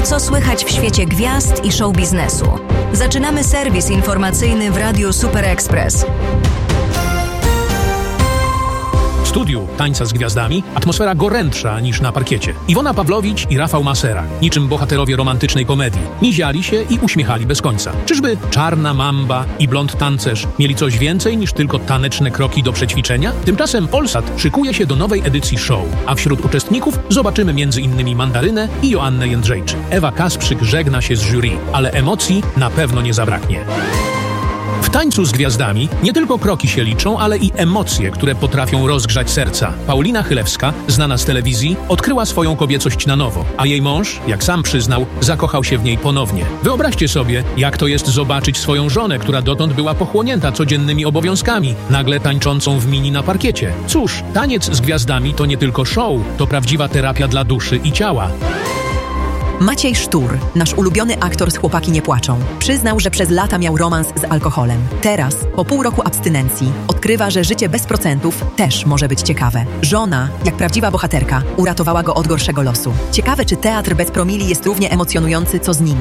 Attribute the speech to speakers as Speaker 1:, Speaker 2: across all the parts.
Speaker 1: Co słychać w świecie gwiazd i show biznesu? Zaczynamy serwis informacyjny w Radiu Super Express.
Speaker 2: W studiu Tańca z Gwiazdami atmosfera gorętsza niż na parkiecie. Iwona Pawłowicz i Rafał Masera, niczym bohaterowie romantycznej komedii, miziali się i uśmiechali bez końca. Czyżby Czarna Mamba i Blond Tancerz mieli coś więcej niż tylko taneczne kroki do przećwiczenia? Tymczasem Polsat szykuje się do nowej edycji show, a wśród uczestników zobaczymy m.in. Mandarynę i Joannę Jędrzejczyk. Ewa Kasprzyk żegna się z jury, ale emocji na pewno nie zabraknie. W Tańcu z Gwiazdami nie tylko kroki się liczą, ale i emocje, które potrafią rozgrzać serca. Paulina Chylewska, znana z telewizji, odkryła swoją kobiecość na nowo, a jej mąż, jak sam przyznał, zakochał się w niej ponownie. Wyobraźcie sobie, jak to jest zobaczyć swoją żonę, która dotąd była pochłonięta codziennymi obowiązkami, nagle tańczącą w mini na parkiecie. Cóż, Taniec z Gwiazdami to nie tylko show, to prawdziwa terapia dla duszy i ciała.
Speaker 3: Maciej Sztur, nasz ulubiony aktor z Chłopaki nie płaczą, przyznał, że przez lata miał romans z alkoholem. Teraz, po pół roku abstynencji, odkrywa, że życie bez procentów też może być ciekawe. Żona, jak prawdziwa bohaterka, uratowała go od gorszego losu. Ciekawe, czy teatr bez promili jest równie emocjonujący, co z nimi.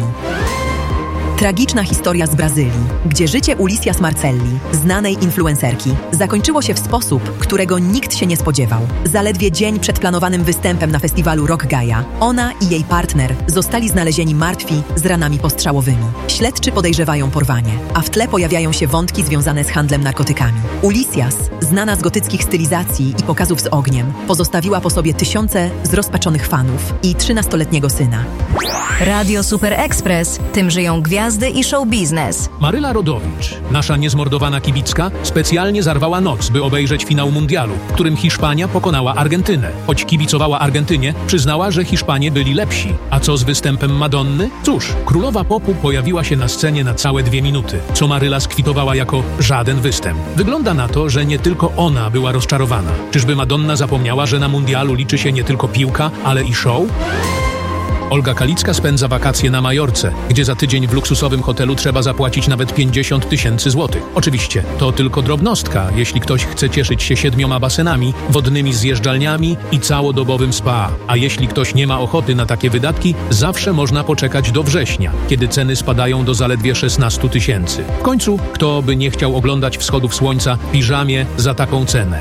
Speaker 3: Tragiczna historia z Brazylii, gdzie życie Ulisias Marcelli, znanej influencerki, zakończyło się w sposób, którego nikt się nie spodziewał. Zaledwie dzień przed planowanym występem na festiwalu Rock Gaia, ona i jej partner zostali znalezieni martwi z ranami postrzałowymi. Śledczy podejrzewają porwanie, a w tle pojawiają się wątki związane z handlem narkotykami. Ulisias, znana z gotyckich stylizacji i pokazów z ogniem, pozostawiła po sobie tysiące zrozpaczonych fanów i 13-letniego syna.
Speaker 1: Radio Super Express, tym żyją gwiazdy i show biznes.
Speaker 2: Maryla Rodowicz, nasza niezmordowana kibicka, specjalnie zarwała noc, by obejrzeć finał mundialu, w którym Hiszpania pokonała Argentynę. Choć kibicowała Argentynie, przyznała, że Hiszpanie byli lepsi. A co z występem Madonny? Cóż, królowa popu pojawiła się na scenie na całe 2 minuty, co Maryla skwitowała jako żaden występ. Wygląda na to, że nie tylko ona była rozczarowana. Czyżby Madonna zapomniała, że na mundialu liczy się nie tylko piłka, ale i show? Olga Kalicka spędza wakacje na Majorce, gdzie za tydzień w luksusowym hotelu trzeba zapłacić nawet 50 000 złotych. Oczywiście, to tylko drobnostka, jeśli ktoś chce cieszyć się 7 basenami, wodnymi zjeżdżalniami i całodobowym spa. A jeśli ktoś nie ma ochoty na takie wydatki, zawsze można poczekać do września, kiedy ceny spadają do zaledwie 16 000. W końcu, kto by nie chciał oglądać wschodów słońca w piżamie za taką cenę?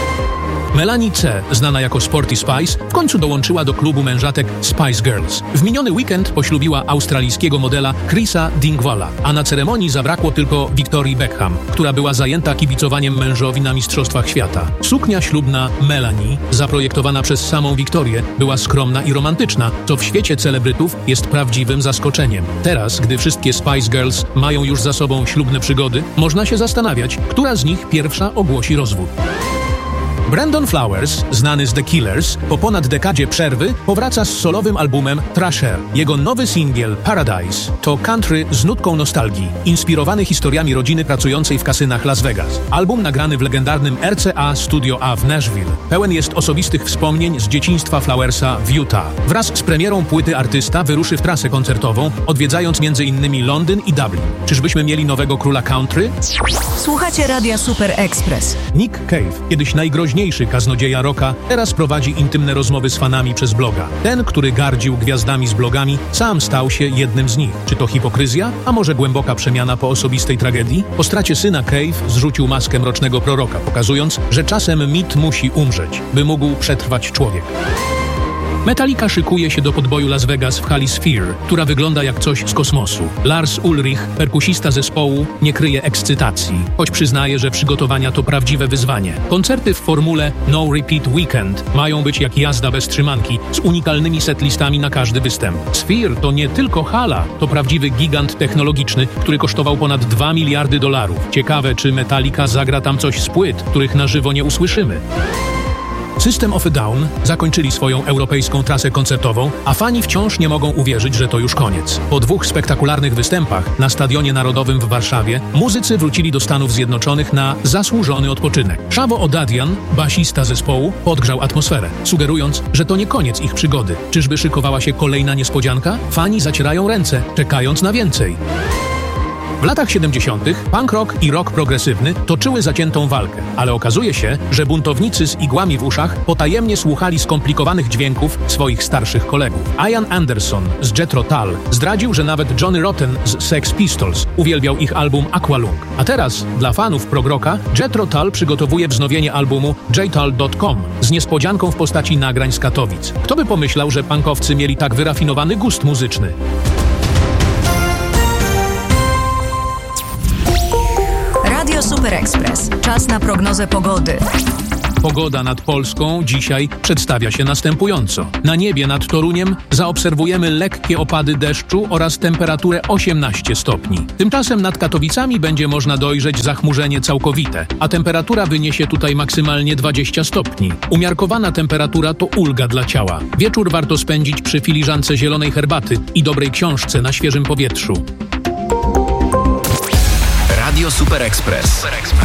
Speaker 2: Melanie C., znana jako Sporty Spice, w końcu dołączyła do klubu mężatek Spice Girls. W miniony weekend poślubiła australijskiego modela Chrisa Dingwalla, a na ceremonii zabrakło tylko Victorii Beckham, która była zajęta kibicowaniem mężowi na Mistrzostwach Świata. Suknia ślubna Melanie, zaprojektowana przez samą Wiktorię, była skromna i romantyczna, co w świecie celebrytów jest prawdziwym zaskoczeniem. Teraz, gdy wszystkie Spice Girls mają już za sobą ślubne przygody, można się zastanawiać, która z nich pierwsza ogłosi rozwód. Brandon Flowers, znany z The Killers, po ponad dekadzie przerwy powraca z solowym albumem Thrasher. Jego nowy singiel Paradise to country z nutką nostalgii, inspirowany historiami rodziny pracującej w kasynach Las Vegas. Album nagrany w legendarnym RCA Studio A w Nashville. Pełen jest osobistych wspomnień z dzieciństwa Flowersa w Utah. Wraz z premierą płyty artysta wyruszy w trasę koncertową, odwiedzając m.in. Londyn i Dublin. Czyżbyśmy mieli nowego króla country?
Speaker 1: Słuchacie Radia Super Express.
Speaker 2: Nick Cave, kiedyś najgroźniejszy kaznodzieja rocka, teraz prowadzi intymne rozmowy z fanami przez bloga. Ten, który gardził gwiazdami z blogami, sam stał się jednym z nich. Czy to hipokryzja? A może głęboka przemiana po osobistej tragedii? Po stracie syna Cave zrzucił maskę mrocznego proroka, pokazując, że czasem mit musi umrzeć, by mógł przetrwać człowiek. Metallica szykuje się do podboju Las Vegas w hali Sphere, która wygląda jak coś z kosmosu. Lars Ulrich, perkusista zespołu, nie kryje ekscytacji, choć przyznaje, że przygotowania to prawdziwe wyzwanie. Koncerty w formule No Repeat Weekend mają być jak jazda bez trzymanki, z unikalnymi setlistami na każdy występ. Sphere to nie tylko hala, to prawdziwy gigant technologiczny, który kosztował ponad $2 miliardy. Ciekawe, czy Metallica zagra tam coś z płyt, których na żywo nie usłyszymy. System of a Down zakończyli swoją europejską trasę koncertową, a fani wciąż nie mogą uwierzyć, że to już koniec. Po 2 spektakularnych występach na Stadionie Narodowym w Warszawie muzycy wrócili do Stanów Zjednoczonych na zasłużony odpoczynek. Shavo Odadjian, basista zespołu, podgrzał atmosferę, sugerując, że to nie koniec ich przygody. Czyżby szykowała się kolejna niespodzianka? Fani zacierają ręce, czekając na więcej. W latach 70. punk rock i rock progresywny toczyły zaciętą walkę, ale okazuje się, że buntownicy z igłami w uszach potajemnie słuchali skomplikowanych dźwięków swoich starszych kolegów. Ian Anderson z Jethro Tull zdradził, że nawet Johnny Rotten z Sex Pistols uwielbiał ich album Aqualung. A teraz dla fanów prog-rocka Jethro Tull przygotowuje wznowienie albumu jtull.com z niespodzianką w postaci nagrań z Katowic. Kto by pomyślał, że punkowcy mieli tak wyrafinowany gust muzyczny?
Speaker 1: Radio Super Express. Czas na prognozę pogody.
Speaker 2: Pogoda nad Polską dzisiaj przedstawia się następująco. Na niebie nad Toruniem zaobserwujemy lekkie opady deszczu oraz temperaturę 18 stopni. Tymczasem nad Katowicami będzie można dojrzeć zachmurzenie całkowite, a temperatura wyniesie tutaj maksymalnie 20 stopni. Umiarkowana temperatura to ulga dla ciała. Wieczór warto spędzić przy filiżance zielonej herbaty i dobrej książce na świeżym powietrzu.
Speaker 4: Radio Super Express.